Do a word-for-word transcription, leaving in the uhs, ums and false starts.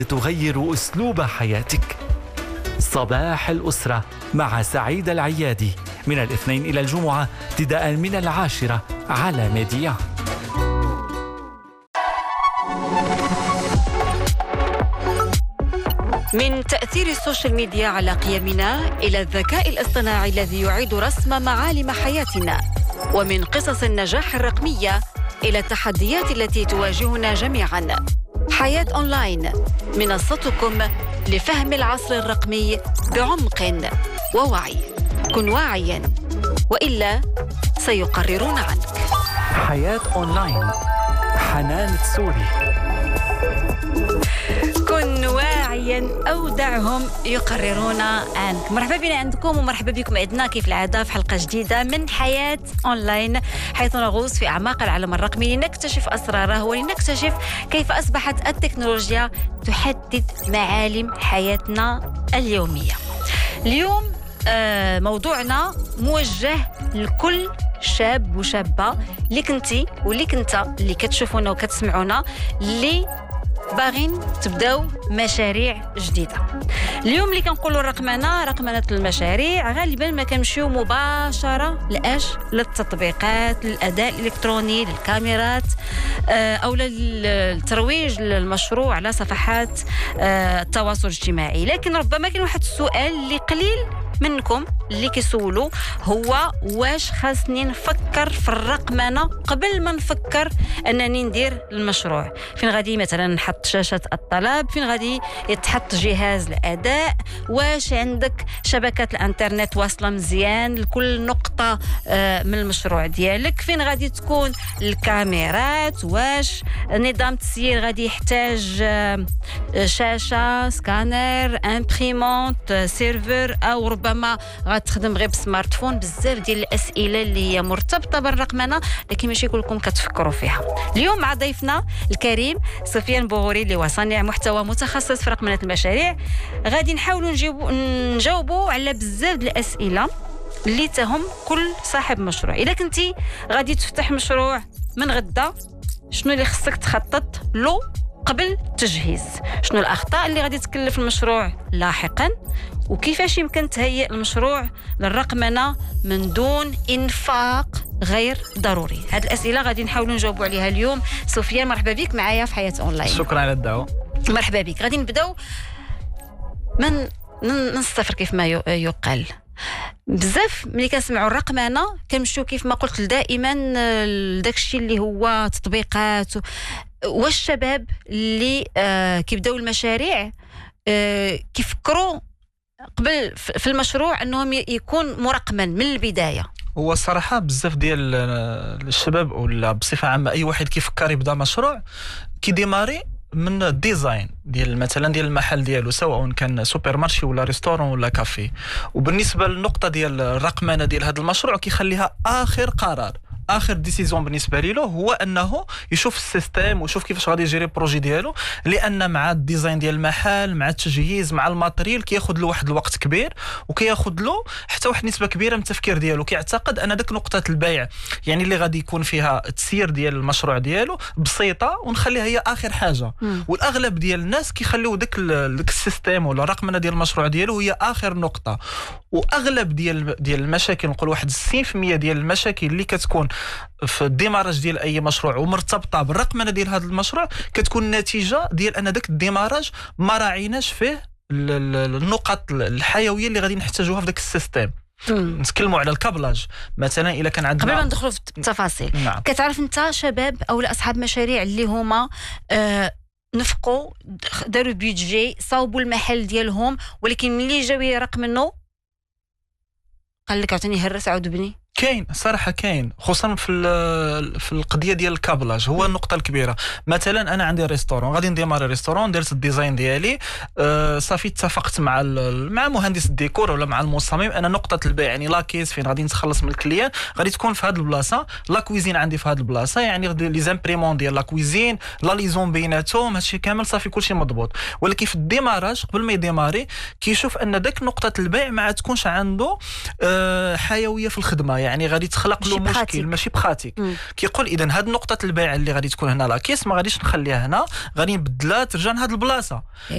تغير أسلوب حياتك. صباح الأسرة مع سعيد العيادي من الاثنين إلى الجمعة ابتداء من العاشرة على ميديا. من تأثير السوشيال ميديا على قيمنا إلى الذكاء الاصطناعي الذي يعيد رسم معالم حياتنا، ومن قصص النجاح الرقمية إلى التحديات التي تواجهنا جميعاً. حياة أونلاين، منصتكم لفهم العصر الرقمي بعمق ووعي. كن واعياً وإلا سيقررون عنك. حياة أونلاين، حنان تسوري. كن واعيا أو دعهم يقررون عنك. مرحبا بنا عندكم ومرحبا بكم عندنا كيف العادة في حلقة جديدة من حياة أونلاين، حيث نغوص في أعماق العالم الرقمي لنكتشف أسراره ولنكتشف كيف أصبحت التكنولوجيا تحدد معالم حياتنا اليومية. اليوم آه موضوعنا موجه لكل شاب وشابة اللي كنتي واللي كنت اللي كتشوفونا وكتسمعونا اللي باغين تبداو مشاريع جديده. اليوم اللي كنقولوا الرقمنه رقمنه المشاريع غالبا ما كنمشيو مباشره لاش للتطبيقات، للاداء الالكتروني، للكاميرات آه او للترويج للمشروع على صفحات آه التواصل الاجتماعي. لكن ربما كاين واحد السؤال اللي قليل منكم اللي كيسولوا، هو واش خاصني نفكر في الرقمنه قبل ما نفكر انني ندير المشروع؟ فين غادي مثلا نحط شاشه الطلب؟ فين غادي يتحط جهاز الاداء؟ واش عندك شبكه الانترنت واصله مزيان لكل نقطه من المشروع ديالك؟ فين غادي تكون الكاميرات؟ واش نظام التسيير غادي يحتاج شاشه، سكانر، امبريمونت، سيرفر، او ربما غتخدم غير بسمارت فون؟ بزاف ديال الاسئله اللي هي مرتبطه بالرقمنه لكن ماشي كلكم كتفكروا فيها. اليوم مع ضيفنا الكريم سفيان بوغوري اللي هو صانع محتوى متخصص في رقمنه المشاريع، غادي نحاولوا نجيبوا نجاوبوا على بزاف ديال الاسئله اللي تهم كل صاحب مشروع. اذا كنتي غادي تفتح مشروع من غدا، شنو اللي خصك تخطط له قبل التجهيز؟ شنو الاخطاء اللي غادي تكلف المشروع لاحقا؟ وكيفاش يمكن تهيئ المشروع للرقمنه من دون انفاق غير ضروري؟ هذه الاسئله غادي نحاولوا نجاوبوا عليها اليوم. سفيان مرحبا بك معايا في حياه اونلاين. شكرا على الدعوه. مرحبا بك. غادي نبداو من من الصفر كيف ما يقال. بزاف ملي كنسمعوا الرقمنه كنمشيو كيف ما قلت دائما لداك الشيء اللي هو تطبيقات. واش الشباب اللي آه كيبداو المشاريع آه كيفكروا قبل في المشروع انهم يكون مرقمن من البدايه؟ هو الصراحه بزاف ديال الشباب ولا بصفه عامه اي واحد كيفكر يبدا مشروع كيديماري من الديزاين ديال مثلا ديال المحل ديالو، سواء كان سوبر مارشي ولا ريستورون ولا كافي. وبالنسبه للنقطه ديال الرقمنه ديال هذا المشروع كيخليها اخر قرار، اخر ديسيزيون بالنسبه له، هو انه يشوف السيستم ويشوف كيفاش غادي يجيري البروجي ديالو، لان مع الديزاين ديال المحل مع التجهيز مع الماتريال كياخذ له واحد الوقت كبير وكياخذ له حتى واحد نسبه كبيره من التفكير ديالو. كيعتقد ان داك نقطه البيع يعني اللي غادي يكون فيها التسيير ديال المشروع ديالو بسيطه ونخليها هي اخر حاجه. م. والاغلب ديال الناس كيخليو داك داك السيستم ولا الرقمنه ديال المشروع ديالو هي اخر نقطه. واغلب ديال ديال المشاكل، نقول واحد ستين بالمئة ديال المشاكل اللي كتكون في الديماراج ديال اي مشروع ومرتبطه بالرقمنه ديال هذا المشروع كتكون نتيجه ديال ان داك الديماراج ما راعيناش فيه النقط الحيويه اللي غادي نحتاجوها في داك السيستم. نتكلموا على الكابلاج مثلا. الا كان عندنا قبل ما ندخلوا في التفاصيل، نعم. كتعرف انت شباب او اصحاب مشاريع اللي هما آه نفقوا داروا بيدجي صاوبوا المحل ديالهم، ولكن ملي جاو يرقمنوا قال لك عطيني هرس عاود بني؟ كاين صراحه، كاين خصوصا في في القضيه ديال الكابلاج، هو النقطه الكبيره. مثلا انا عندي ريستورون، غادي نديماري ريستورون، درت الديزاين ديالي أه صافي، اتفقت مع مع مهندس الديكور ولا مع المصمم انا نقطه البيع يعني لاكيس فين غادي نتخلص من الكليان غادي تكون في هذه البلاصه، لا كويزين عندي في هذه البلاصه، يعني لي زامبريمون ديال لا كويزين، لا ليزون بيناتهم، هادشي كامل صافي كلشي مضبوط. ولكن في الديماراج قبل ما يديماري كيشوف ان داك نقطه البيع ما تكونش عنده أه حيويه في الخدمه، يعني غادي تخلق له مشكل ماشي بخاتيك. كيقول اذا هاد نقطه البيع اللي غادي تكون هنا لاكيس ما غاديش نخليها هنا، غادي نبدلها ترجع لهاد البلاصه.